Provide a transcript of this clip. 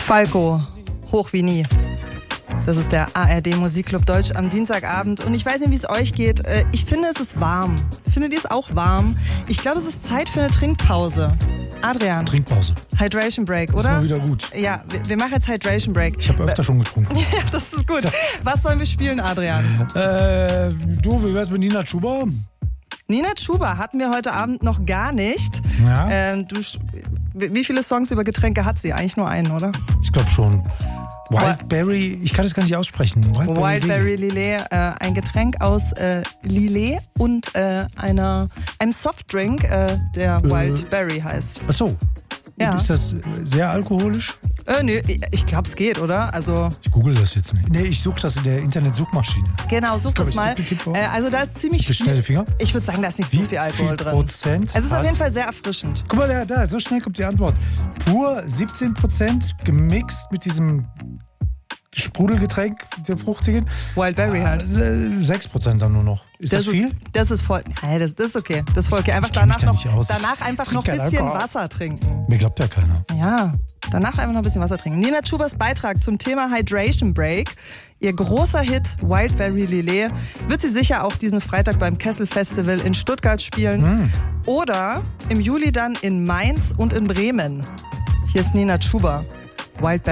Falco, hoch wie nie. Das ist der ARD Musikclub Deutsch am Dienstagabend. Und ich weiß nicht, wie es euch geht. Ich finde, es ist warm. Findet ihr es auch warm? Ich glaube, es ist Zeit für eine Trinkpause. Adrian. Trinkpause. Hydration Break, oder? Ist mal wieder gut. Ja, wir machen jetzt Hydration Break. Ich habe öfter schon getrunken. Ja, das ist gut. Was sollen wir spielen, Adrian? Wie wär's mit Nina Chuba? Nina Chuba hatten wir heute Abend noch gar nicht. Ja. Wie viele Songs über Getränke hat sie? Eigentlich nur einen, oder? Ich glaube schon. Wildberry, ich kann das gar nicht aussprechen. Wildberry Lillet, ein Getränk aus Lillet und einem Softdrink, der Wildberry heißt. Ach so. Ja. Ist das sehr alkoholisch? Nö, ich glaube, es geht, oder? Also Ich google das jetzt nicht. Nee, ich suche das in der Internetsuchmaschine. genau, such das mal. Also da ist ziemlich Mit schnelle Finger? Ich würde sagen, da ist nicht so viel Alkohol drin. Prozent? Es ist auf jeden Fall sehr erfrischend. Guck mal, da, so schnell kommt die Antwort. Pur 17%, gemixt mit diesem Sprudelgetränk, der fruchtigen. Wildberry halt. 6% dann nur noch. Ist das viel? Das ist voll. Nein, das ist okay. Das ist voll okay. Einfach Ich kenn mich danach da nicht aus. danach einfach Ich noch trink ein keinen bisschen Alkohol. Wasser trinken. Mir glaubt ja keiner. Ja, danach einfach noch ein bisschen Wasser trinken. Nina Chubas Beitrag zum Thema Hydration Break. Ihr großer Hit Wildberry Lillet wird sie sicher auch diesen Freitag beim Kessel Festival in Stuttgart spielen. Oder im Juli dann in Mainz und in Bremen. Hier ist Nina Chuba. Wildberry